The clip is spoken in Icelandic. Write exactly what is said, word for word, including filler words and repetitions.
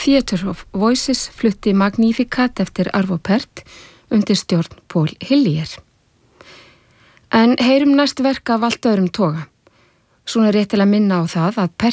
Theatre of Voices flutti Magnificat eftir Arvo Pärt undir stjórn Paul Hillier. En heyrum næst verk af allt öðrum toga. Svona rétt til að minna á það að Pärt